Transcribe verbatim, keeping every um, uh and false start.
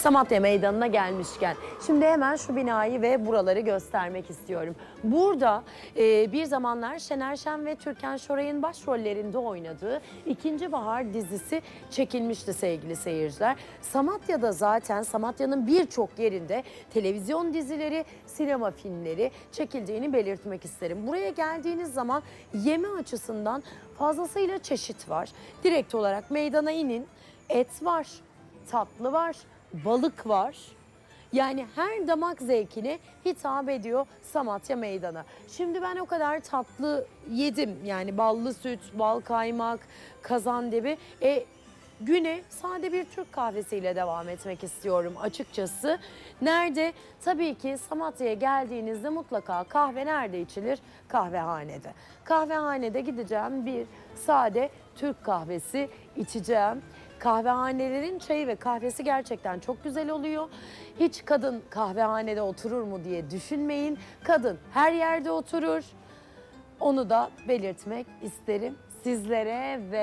Samatya Meydanı'na gelmişken. Şimdi hemen şu binayı ve buraları göstermek istiyorum. Burada e, bir zamanlar Şener Şen ve Türkan Şoray'ın başrollerinde oynadığı İkinci Bahar dizisi çekilmişti sevgili seyirciler. Samatya'da zaten Samatya'nın birçok yerinde televizyon dizileri, sinema filmleri çekildiğini belirtmek isterim. Buraya geldiğiniz zaman yeme açısından fazlasıyla çeşit var. Direkt olarak meydana inin, et var, tatlı var, balık var. Yani her damak zevkine hitap ediyor Samatya Meydanı. Şimdi ben o kadar tatlı yedim. Yani ballı süt, bal kaymak, kazandibi. E, güne sade bir Türk kahvesiyle devam etmek istiyorum açıkçası. Nerede? Tabii ki Samatya'ya geldiğinizde mutlaka kahve nerede içilir? Kahvehanede. Kahvehanede gideceğim, bir sade Türk kahvesi içeceğim. Kahvehanelerin çayı ve kahvesi gerçekten çok güzel oluyor. Hiç kadın kahvehanede oturur mu diye düşünmeyin. Kadın her yerde oturur. Onu da belirtmek isterim sizlere ve